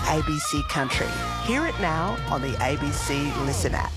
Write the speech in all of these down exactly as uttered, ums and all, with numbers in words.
A B C Country. Hear it now on the A B C Listen app.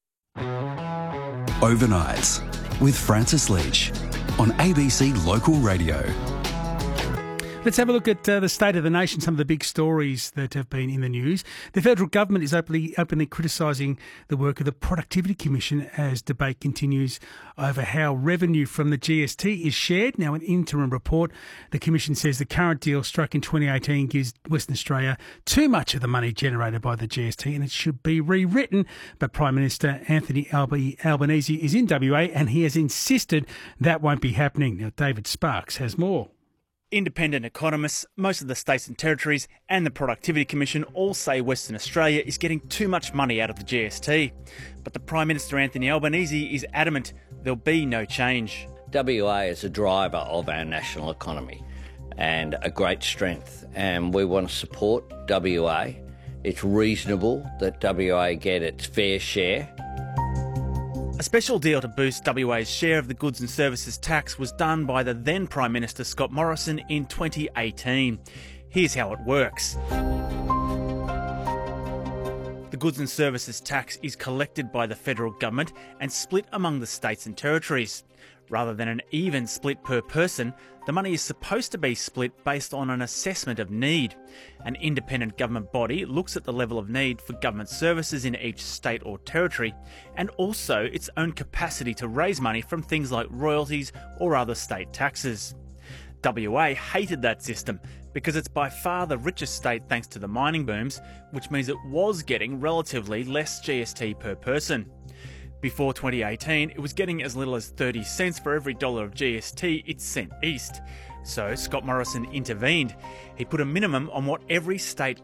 Overnights with Francis Leach on A B C Local Radio. Let's have a look at uh, the state of the nation, some of the big stories that have been in the news. The federal government is openly, openly criticising the work of the Productivity Commission as debate continues over how revenue from the G S T is shared. Now, an interim report, the Commission says the current deal struck in twenty eighteen gives Western Australia too much of the money generated by the G S T and it should be rewritten. But Prime Minister Anthony Albanese is in W A and he has insisted that won't be happening. Now, David Sparks has more. Independent economists, most of the states and territories and the Productivity Commission all say Western Australia is getting too much money out of the G S T. But the Prime Minister Anthony Albanese is adamant there'll be no change. W A is a driver of our national economy and a great strength, and we want to support W A. It's reasonable that W A get its fair share. A special deal to boost W A's share of the goods and services tax was done by the then Prime Minister Scott Morrison in twenty eighteen. Here's how it works. The goods and services tax is collected by the federal government and split among the states and territories. Rather than an even split per person, the money is supposed to be split based on an assessment of need. An independent government body looks at the level of need for government services in each state or territory and also its own capacity to raise money from things like royalties or other state taxes. W A hated that system because it's by far the richest state thanks to the mining booms, which means it was getting relatively less G S T per person. Before twenty eighteen, it was getting as little as thirty cents for every dollar of G S T it sent east. So Scott Morrison intervened. He put a minimum on what every state